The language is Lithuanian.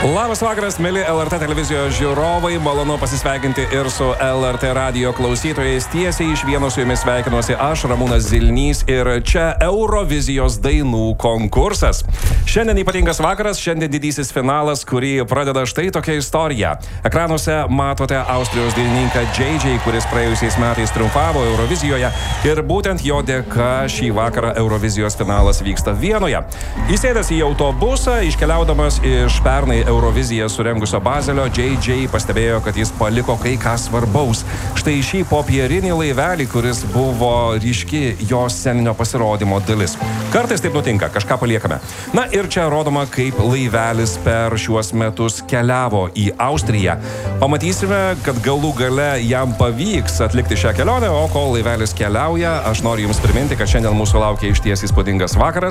Labas vakaras, mėly LRT televizijos žiūrovai, malonu pasisveikinti ir su LRT radio klausytojais. Tiesiai iš vieno su jumis sveikinuosi aš, Ramūnas Zilnys, ir čia Eurovizijos dainų konkursas. Šiandien ypatingas vakaras, šiandien didysis finalas, kurį pradeda štai tokia istorija. Ekranuose matote Austrijos dainininką JJ, kuris praėjusiais metais triumfavo Eurovizijoje, ir būtent jo dėka šį vakarą Eurovizijos finalas vyksta Vienoje. Įsėdęs į autobusą, iškeliaudamas iš pernai Euroviziją surengusio Bazelio, JJ pastebėjo, kad jis paliko kai ką svarbaus. Štai šį popierinį laivelį, kuris buvo ryški jo sceninio pasirodymo dalis. Kartais taip nutinka, kažką paliekame. Na ir čia rodoma, kaip laivelis per šiuos metus keliavo į Austriją. Pamatysime, kad galų gale jam pavyks atlikti šią kelionę, o kol laivelis keliauja, aš noriu jums priminti, kad šiandien mūsų laukia išties įspūdingas vakaras.